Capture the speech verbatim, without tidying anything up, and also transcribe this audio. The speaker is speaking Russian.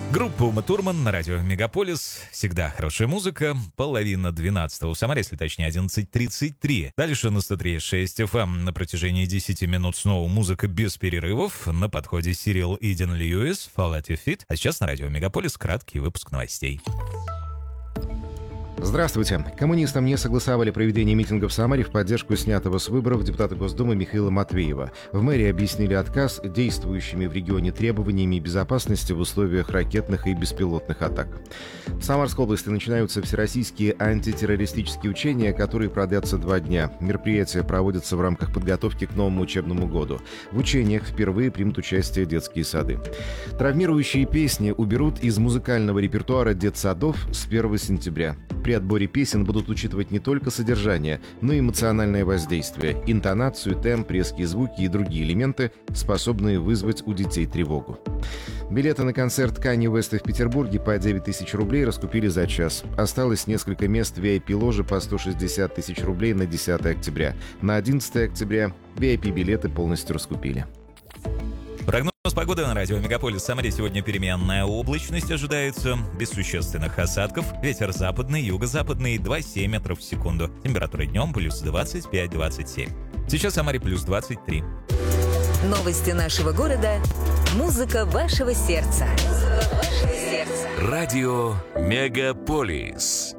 Группа Ума Турман на радио Мегаполис. Всегда хорошая музыка. Половина двенадцатого в Самаре, если точнее одиннадцать тридцать три. Дальше на сто три и шесть эф эм на протяжении десяти минут снова музыка без перерывов. На подходе Сирил Иден Льюис, Fall at Your Feet. А сейчас на радио Мегаполис краткий выпуск новостей. Здравствуйте. Коммунистам не согласовали проведение митинга в Самаре в поддержку снятого с выборов депутата Госдумы Михаила Матвеева. В мэрии объяснили отказ действующими в регионе требованиями безопасности в условиях ракетных и беспилотных атак. В Самарской области начинаются всероссийские антитеррористические учения, которые продлятся два дня. Мероприятия проводятся в рамках подготовки к новому учебному году. В учениях впервые примут участие детские сады. Травмирующие песни уберут из музыкального репертуара детсадов с первого сентября. При отборе песен будут учитывать не только содержание, но и эмоциональное воздействие, интонацию, темп, резкие звуки и другие элементы, способные вызвать у детей тревогу. Билеты на концерт Канье Уэста в Петербурге по девять тысяч рублей раскупили за час. Осталось несколько мест ви ай пи-ложи по сто шестьдесят тысяч рублей на десятое октября. На одиннадцатое октября ви ай пи-билеты полностью раскупили. Прогноз погоды на радио Мегаполис. В Самаре сегодня переменная облачность ожидается, без существенных осадков. Ветер западный, юго-западный, два целых семь метров в секунду. Температура днем плюс двадцать пять - двадцать семь. Сейчас в Самаре плюс двадцать три. Новости нашего города. Музыка вашего сердца. Радио Мегаполис.